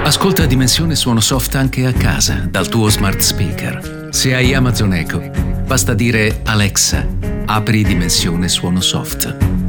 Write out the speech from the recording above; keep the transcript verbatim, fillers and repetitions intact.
Ascolta Dimensione Suono Soft anche a casa dal tuo smart speaker. Se hai Amazon Echo, basta dire Alexa, apri Dimensione Suono Soft.